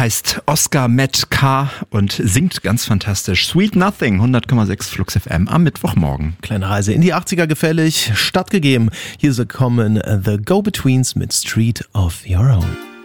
heißt Oscar Matt K. und singt ganz fantastisch. Sweet Nothing, 100,6 Flux FM am Mittwochmorgen. Kleine Reise in die 80er gefällig, stattgegeben. Hier kommen The Go-Betweens mit Street of Your Own.